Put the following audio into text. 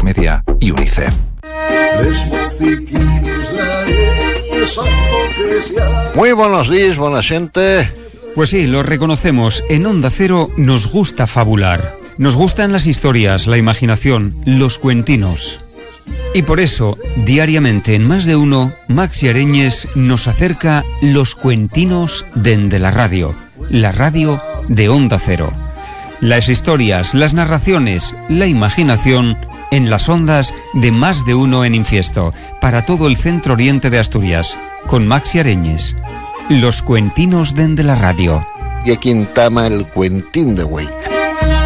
Media y UNICEF. Muy buenos días, buena gente. Pues sí, lo reconocemos. En Onda Cero nos gusta fabular. Nos gustan las historias, la imaginación, los cuentinos. Y por eso, diariamente en Más de Uno, Maxi Areñes nos acerca los cuentinos dende la radio de Onda Cero. Las historias, las narraciones, la imaginación en las ondas de Más de Uno en Infiesto, para todo el centro oriente de Asturias, con Maxi Areñes. Los cuentinos dende la radio. Y aquí en Tama el cuentín de güey.